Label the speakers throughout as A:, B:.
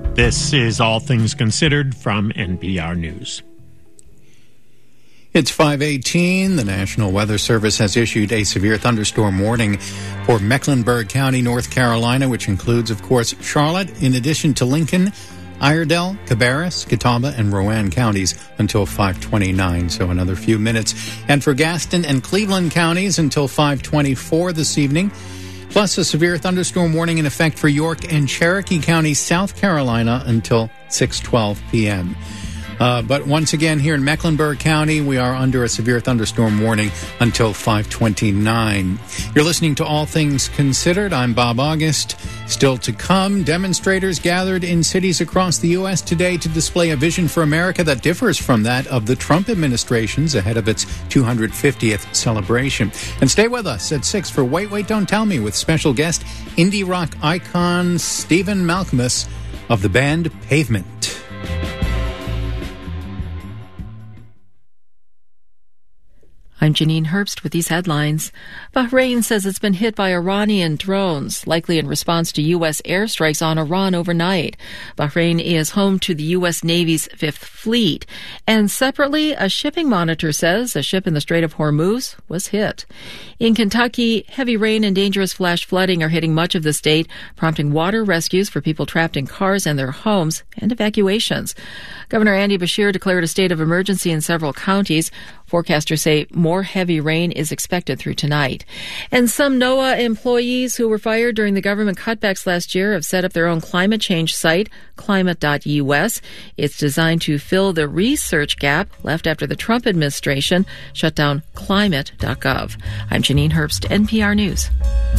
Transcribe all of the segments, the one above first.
A: This is All Things Considered from NPR News.
B: It's 5:18. The National Weather Service has issued a severe thunderstorm warning for Mecklenburg County, North Carolina, which includes, of course, Charlotte, in addition to Lincoln, Iredell, Cabarrus, Catawba, and Rowan counties until 5:29, so another few minutes. And for Gaston and Cleveland counties until 5:24 this evening. Plus a severe thunderstorm warning in effect for York and Cherokee counties, South Carolina, until 6:12 p.m. But once again, here in Mecklenburg County, we are under a severe thunderstorm warning until 5:29. You're listening to All Things Considered. I'm Bob August. Still to come, demonstrators gathered in cities across the U.S. today to display a vision for America that differs from that of the Trump administration's ahead of its 250th celebration. And stay with us at 6 for Wait, Wait, Don't Tell Me with special guest, indie rock icon Stephen Malkmus of the band Pavement.
C: I'm Janine Herbst with these headlines. Bahrain says it's been hit by Iranian drones, likely in response to U.S. airstrikes on Iran overnight. Bahrain is home to the U.S. Navy's Fifth Fleet. And separately, a shipping monitor says a ship in the Strait of Hormuz was hit. In Kentucky, heavy rain and dangerous flash flooding are hitting much of the state, prompting water rescues for people trapped in cars and their homes and evacuations. Governor Andy Beshear declared a state of emergency in several counties. Forecasters say more heavy rain is expected through tonight. And some NOAA employees who were fired during the government cutbacks last year have set up their own climate change site, climate.us. It's designed to fill the research gap left after the Trump administration shut down climate.gov. I'm Janine Herbst, NPR News.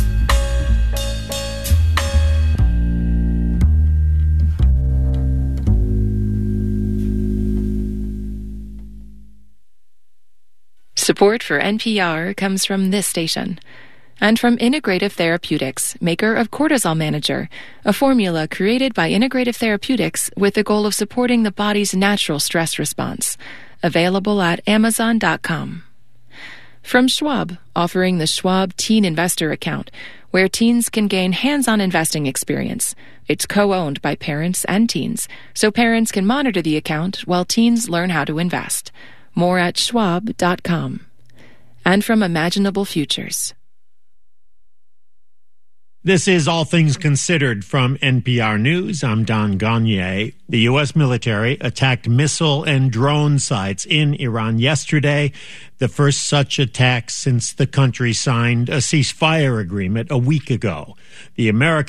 D: Support for NPR comes from this station and from Integrative Therapeutics, maker of Cortisol Manager, a formula created by Integrative Therapeutics with the goal of supporting the body's natural stress response. Available at Amazon.com. From Schwab, offering the Schwab Teen Investor Account, where teens can gain hands-on investing experience. It's co-owned by parents and teens, so parents can monitor the account while teens learn how to invest. More at schwab.com. And from Imaginable Futures.
A: This is All Things Considered from NPR News. I'm Don Gagné. The U.S. military attacked missile and drone sites in Iran yesterday, the first such attack since the country signed a ceasefire agreement a week ago. The American